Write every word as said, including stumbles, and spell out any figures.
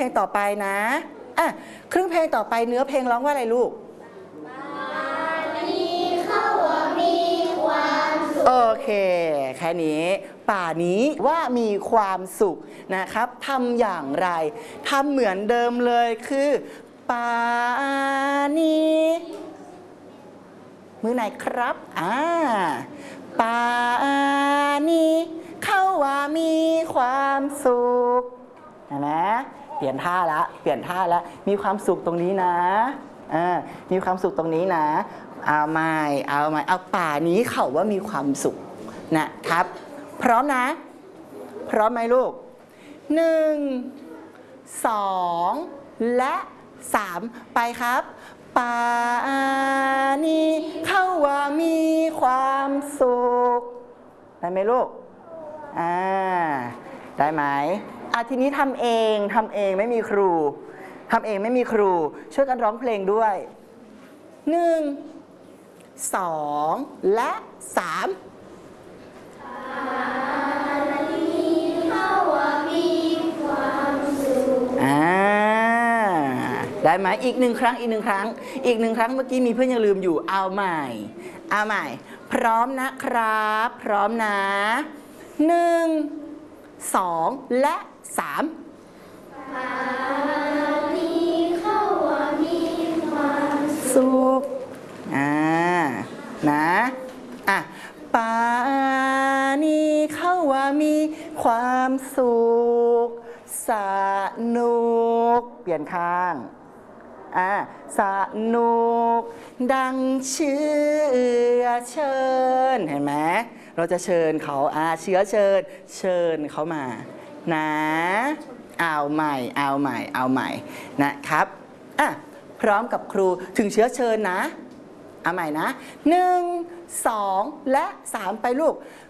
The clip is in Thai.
งต่อไปนะอ่ะครึ่งเพลงต่อไปเนื้อเพลงร้องว่าอะไรลูกโอเคแค่นี้ป่านี้ว่ามีความสุขนะครับทำอย่างไรทำเหมือนเดิมเลยคือป่านี้มือไหนครับอ่าป่านี้เขาว่ามีความสุขเห็นไหมเปลี่ยนท่าละเปลี่ยนท่าละมีความสุขตรงนี้นะอ่ามีความสุขตรงนี้นะเอาใหม่เอาใหม่เอาป่านี้เขาว่ามีความสุขนะครับพร้อมนะพร้อมไหมลูกหนึ่งสองและสามไปครับป่านี้เขาว่ามีความสุขได้ไหมลูกอ่าได้ไหมอ่ะทีนี้ทำเองทำเองไม่มีครูทำเองไม่มีครูช่วยกันร้องเพลงด้วยหนึ่งสองและสามอ่าได้ไหมอีกหนึ่งครั้งอีกหนึ่งครั้งอีกหนึ่งครั้งเมื่อกี้มีเพื่อนยังลืมอยู่เอาใหม่เอาใหม่พร้อมนะครับพร้อมนะหนึ่งสองและสามสุขอ่านะอ่ะป่านี้เขาว่ามีความสุขสนุกเปลี่ยนข้างอ่าสนุกดังเชื้อเชิญเห็นไหมเราจะเชิญเขาอ่าเชื้อเชิญเชิญเขามานะเอาใหม่เอาใหม่เอาใหม่นะครับอ่ะพร้อมกับครูถึงเชื้อเชิญนะเอาใหม่นะหนึ่งสองและสามไปลูก